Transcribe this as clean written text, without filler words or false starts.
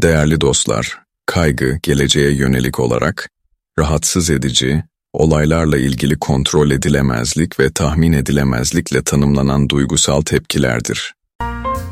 Değerli dostlar, kaygı geleceğe yönelik olarak rahatsız edici, olaylarla ilgili kontrol edilemezlik ve tahmin edilemezlikle tanımlanan duygusal tepkilerdir.